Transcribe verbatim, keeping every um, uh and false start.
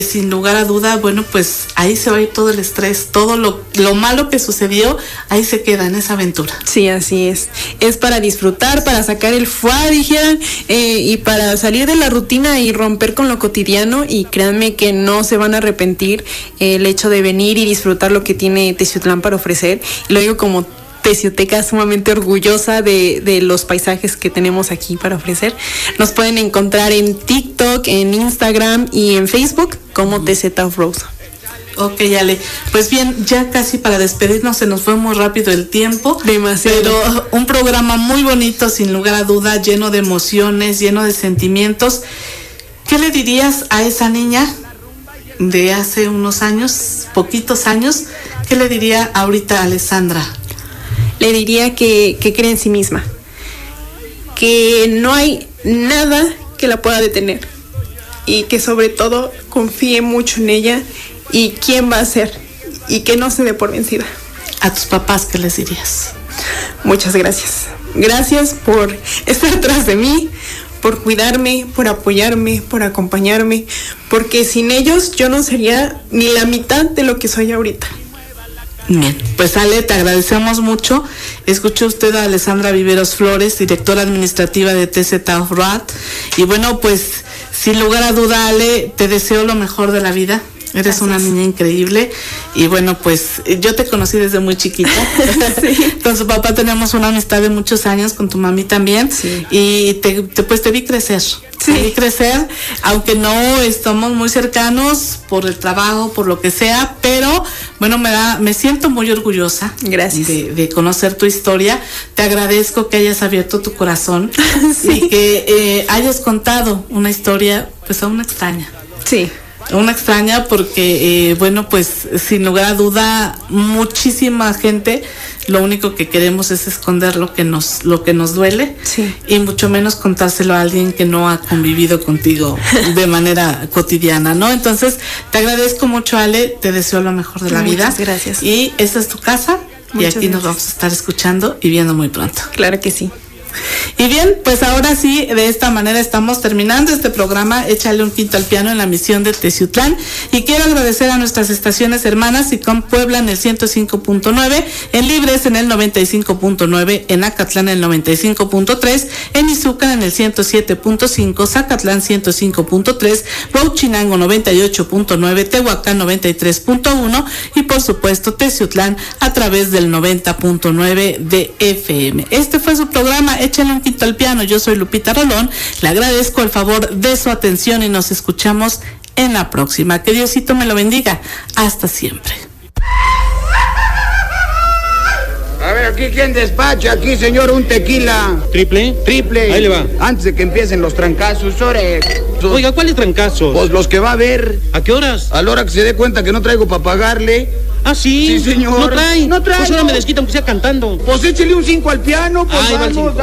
Sin lugar a duda, bueno, pues ahí se va a ir todo el estrés, todo lo, lo malo que sucedió, ahí se queda en esa aventura. Sí, así es. Es para disfrutar, para sacar el fuá, dijeran, eh, y para salir de la rutina y romper con lo cotidiano, y créanme que no se van a arrepentir eh, el hecho de venir y disfrutar lo que tiene Teciutlán para ofrecer. Y lo digo como tecioteca sumamente orgullosa de, de los paisajes que tenemos aquí para ofrecer. Nos pueden encontrar en TikTok, en Instagram y en Facebook como T Z Off-Road. Ok, Ale, pues bien, ya casi para despedirnos se nos fue muy rápido el tiempo. Demasiado. Pero un programa muy bonito, sin lugar a duda, lleno de emociones, lleno de sentimientos. ¿Qué le dirías a esa niña de hace unos años, poquitos años? ¿Qué le diría ahorita a Alessandra? Le diría que, que cree en sí misma, que no hay nada que la pueda detener y que sobre todo confíe mucho en ella y quién va a ser, y que no se dé por vencida. ¿A tus papás qué les dirías? Muchas gracias. Gracias por estar atrás de mí, por cuidarme, por apoyarme, por acompañarme, porque sin ellos yo no sería ni la mitad de lo que soy ahorita. Bien, pues Ale, te agradecemos mucho. Escuchó usted a Alessandra Viveros Flores, directora administrativa de T Z Off-Road. Y bueno, pues sin lugar a duda, Ale, te deseo lo mejor de la vida. Eres Gracias. Una niña increíble. Y bueno, pues yo te conocí desde muy chiquita. Sí. Con su papá tenemos una amistad de muchos años, con tu mami también. Sí. Y te, te, pues te vi crecer. Sí. Te vi crecer, aunque no estamos muy cercanos por el trabajo, por lo que sea, pero bueno, me da, me siento muy orgullosa. Gracias. De, de conocer tu historia. Te agradezco que hayas abierto tu corazón. Sí. Y que eh, hayas contado una historia, pues aún extraña. Sí. Una extraña porque, eh, bueno, pues sin lugar a duda, muchísima gente, lo único que queremos es esconder lo que nos, lo que nos duele. Sí. Y mucho menos contárselo a alguien que no ha convivido contigo de manera cotidiana, ¿no? Entonces, te agradezco mucho, Ale, te deseo lo mejor de la Muchas vida. Muchas gracias. Y esta es tu casa. Muchas y aquí gracias. Nos vamos a estar escuchando y viendo muy pronto. Claro que sí. Y bien, pues ahora sí, de esta manera estamos terminando este programa Échale un quinto al piano en la misión de Teciutlán, y quiero agradecer a nuestras estaciones hermanas: SICOM Puebla en el ciento cinco punto nueve, en Libres en el noventa y cinco punto nueve, en Acatlán en el noventa y cinco punto tres, en Izúcar en el ciento siete punto cinco, Zacatlán ciento cinco punto tres, Huauchinango noventa y ocho punto nueve, Tehuacán noventa y tres punto uno y por supuesto Teciutlán a través del noventa punto nueve de F M. Este fue su programa Échale un quinto al piano. Yo soy Lupita Rolón, le agradezco el favor de su atención y nos escuchamos en la próxima. Que Diosito me lo bendiga. Hasta siempre. A ver, aquí quién despacha, aquí señor, un tequila. ¿Triple? Triple. Ahí le va. Antes de que empiecen los trancazos, ore. Oiga, ¿cuáles trancazos? Pues los que va a ver. ¿A qué horas? A la hora que se dé cuenta que no traigo para pagarle. Ah, sí. Sí, señor. No trae. No trae. Pues ahora no. me desquita aunque sea cantando. Pues échele un cinco al piano, pues Ahí va el vamos. cinco.